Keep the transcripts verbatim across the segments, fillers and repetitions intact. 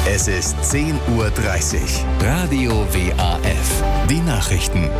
Es ist zehn Uhr dreißig. Radio W A F. Die Nachrichten.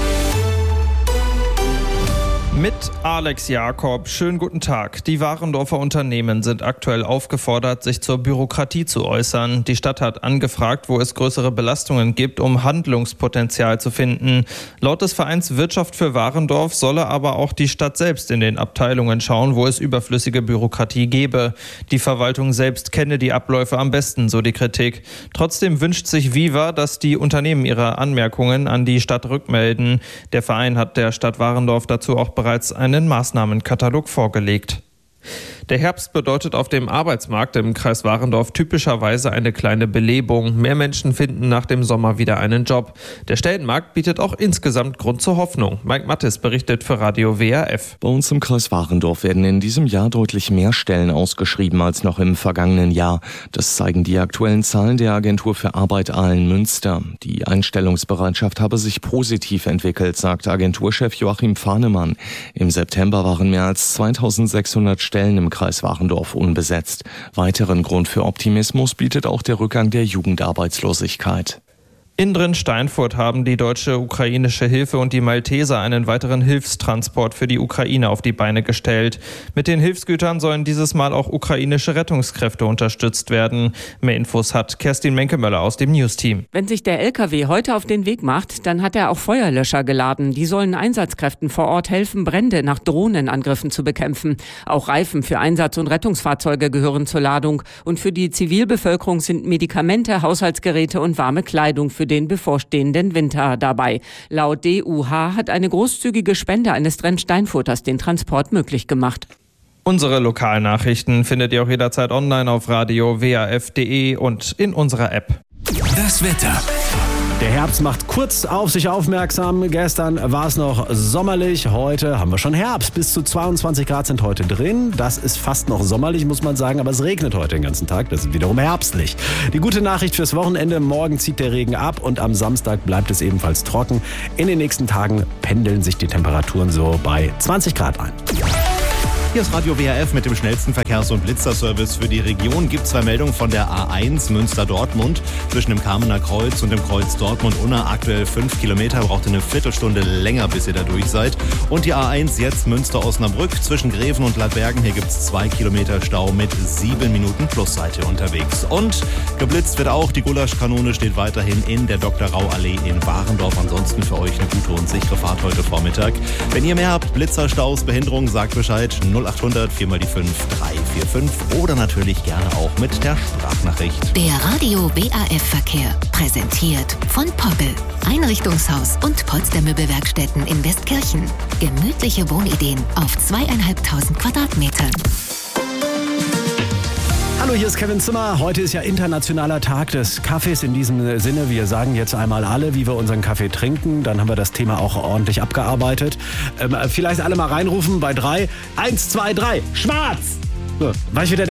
Mit Alex Jakob. Schönen guten Tag. Die Warendorfer Unternehmen sind aktuell aufgefordert, sich zur Bürokratie zu äußern. Die Stadt hat angefragt, wo es größere Belastungen gibt, um Handlungspotenzial zu finden. Laut des Vereins Wirtschaft für Warendorf solle aber auch die Stadt selbst in den Abteilungen schauen, wo es überflüssige Bürokratie gebe. Die Verwaltung selbst kenne die Abläufe am besten, so die Kritik. Trotzdem wünscht sich Viva, dass die Unternehmen ihre Anmerkungen an die Stadt rückmelden. Der Verein hat der Stadt Warendorf dazu auch bereits einen Maßnahmenkatalog vorgelegt. Der Herbst bedeutet auf dem Arbeitsmarkt im Kreis Warendorf typischerweise eine kleine Belebung. Mehr Menschen finden nach dem Sommer wieder einen Job. Der Stellenmarkt bietet auch insgesamt Grund zur Hoffnung. Mike Mattes berichtet für Radio W A F. Bei uns im Kreis Warendorf werden in diesem Jahr deutlich mehr Stellen ausgeschrieben als noch im vergangenen Jahr. Das zeigen die aktuellen Zahlen der Agentur für Arbeit Aalen-Münster. Die Einstellungsbereitschaft habe sich positiv entwickelt, sagt Agenturchef Joachim Fahnemann. Im September waren mehr als zweitausendsechshundert Stellen im Kreis Warendorf unbesetzt. Weiteren Grund für Optimismus bietet auch der Rückgang der Jugendarbeitslosigkeit. In Drin-Steinfurt haben die Deutsche Ukrainische Hilfe und die Malteser einen weiteren Hilfstransport für die Ukraine auf die Beine gestellt. Mit den Hilfsgütern sollen dieses Mal auch ukrainische Rettungskräfte unterstützt werden. Mehr Infos hat Kerstin Menkemöller aus dem News-Team. Wenn sich der L K W heute auf den Weg macht, dann hat er auch Feuerlöscher geladen. Die sollen Einsatzkräften vor Ort helfen, Brände nach Drohnenangriffen zu bekämpfen. Auch Reifen für Einsatz- und Rettungsfahrzeuge gehören zur Ladung. Und für die Zivilbevölkerung sind Medikamente, Haushaltsgeräte und warme Kleidung für den bevorstehenden Winter dabei. Laut D U H hat eine großzügige Spende eines Drin-Steinfurters den Transport möglich gemacht. Unsere Lokalnachrichten findet ihr auch jederzeit online auf radio w a f punkt d e und in unserer App. Das Wetter. Der Herbst macht kurz auf sich aufmerksam. Gestern war es noch sommerlich, heute haben wir schon Herbst. Bis zu zweiundzwanzig Grad sind heute drin. Das ist fast noch sommerlich, muss man sagen, aber es regnet heute den ganzen Tag. Das ist wiederum herbstlich. Die gute Nachricht fürs Wochenende, morgen zieht der Regen ab und am Samstag bleibt es ebenfalls trocken. In den nächsten Tagen pendeln sich die Temperaturen so bei zwanzig Grad ein. Hier ist Radio W A F mit dem schnellsten Verkehrs- und Blitzerservice für die Region. Gibt zwei Meldungen von der A eins Münster-Dortmund zwischen dem Kamener Kreuz und dem Kreuz Dortmund-Unna. Aktuell fünf Kilometer, braucht ihr eine Viertelstunde länger, bis ihr da durch seid. Und die A eins jetzt Münster-Osnabrück zwischen Greven und Ladbergen. Hier gibt es zwei Kilometer Stau mit sieben Minuten Plusseite unterwegs. Und geblitzt wird auch. Die Gulaschkanone steht weiterhin in der Doktor-Rau-Allee in Warendorf. Ansonsten für euch eine gute und sichere Fahrt heute Vormittag. Wenn ihr mehr habt, Blitzer, Staus, Behinderung, sagt Bescheid. null achthundert vier mal die fünf drei vier fünf oder natürlich gerne auch mit der Sprachnachricht. Der Radio W A F-Verkehr, präsentiert von Poppel, Einrichtungshaus und Polstermöbelwerkstätten in Westkirchen. Gemütliche Wohnideen auf zweieinhalbtausend Quadratmetern. Hallo, hier ist Kevin Zimmer. Heute ist ja internationaler Tag des Kaffees. In diesem Sinne, wir sagen jetzt einmal alle, wie wir unseren Kaffee trinken. Dann haben wir das Thema auch ordentlich abgearbeitet. Ähm, vielleicht alle mal reinrufen bei drei. Eins, zwei, drei. Schwarz! So, war ich wieder der